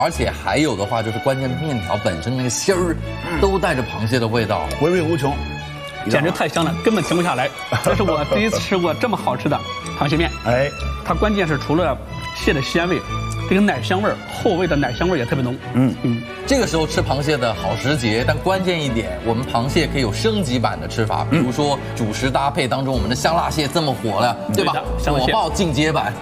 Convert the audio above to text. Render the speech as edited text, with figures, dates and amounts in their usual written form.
而且还有的话就是关键面条本身那个芯儿都带着螃蟹的味道， 回味无穷， 简直太香了，根本停不下来。这是我第一次吃过这么好吃的螃蟹面。 哎， 它关键是除了蟹的鲜味，这个奶香味儿，后味的奶香味儿也特别浓。 这个时候吃螃蟹的好时节，但关键一点，我们螃蟹可以有升级版的吃法，比如说主食搭配当中，我们的香辣蟹这么火了，对吧？ 香辣蟹火爆进阶版。